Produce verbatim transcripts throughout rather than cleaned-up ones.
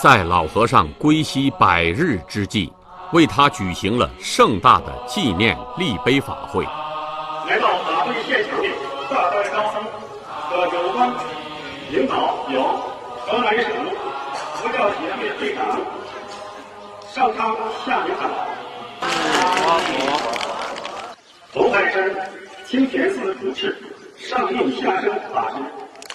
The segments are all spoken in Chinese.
在老和尚归西百日之际，为他举行了盛大的纪念立碑法会。 来到法会现场的大代高僧和有关领导有河南省佛教协会会长上苍下明堂，红海山清田寺主持上应下生法师，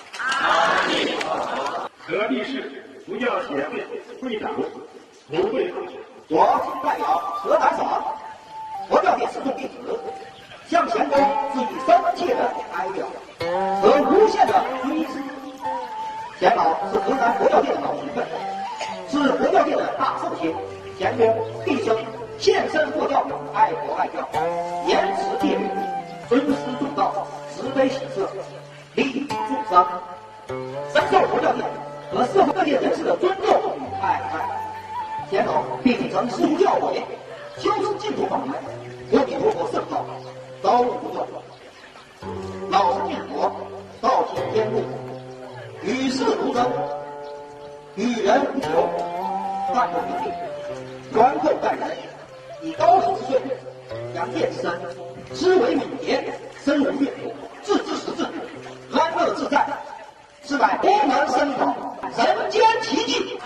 河地市佛教协会会长卢慧芳， 我代表河南省佛教界四众弟子，向前公致以深切的哀悼和无限的追思。钱老是河南佛教界的老前辈，是佛教界的大圣贤。钱公毕生献身佛教，爱国爱教，严持戒律，尊师重道，慈悲喜舍，利益众生，深受佛教界和社会各界人士的尊重与爱戴。钱老秉承师父教诲，修持净土法门，阿弥陀佛圣道，遭遇不断。老生念佛，道行天路，与世无争，与人无求，淡泊名利，宽厚待人，以高十岁，扬见之身，思维敏捷，身无越途，自知识字，安乐自在，是乃功能深广，人间奇迹。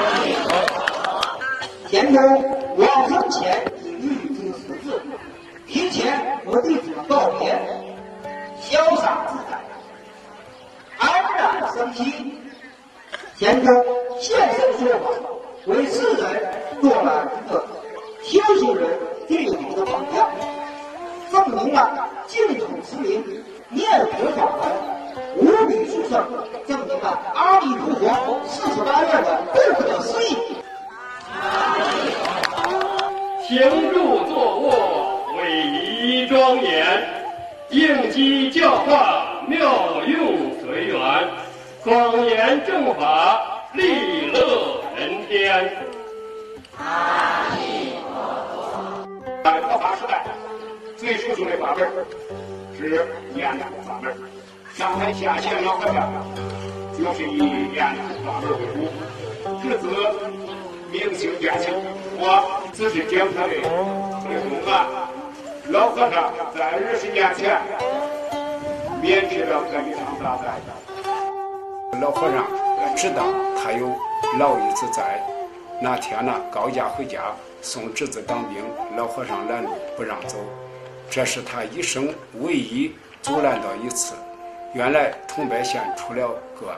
钱公往生前已预知时至，提前和弟子们告别，潇洒自在，安然生息。钱公现身说法，为世人做了一个修行人最好的榜样，证明了净土持名、念佛法门无比殊胜，证明了阿弥陀佛四十八愿的不可思议。 行住坐卧，伟仪庄严，应机教化，妙用随缘，广言正法，利乐人天。阿弥陀佛。在佛法时代，最殊胜的法门是念佛法门。上台下线老和尚就是以念佛法门为主，至此明心见性。我只是讲他的回公案。老和尚在二十年前免去了这一场大灾。 老和尚知道他有老一子在，那天呢高家回家送侄子当兵，老和尚拦路不让走，这是他一生唯一阻拦到一次。原来桐柏县出了个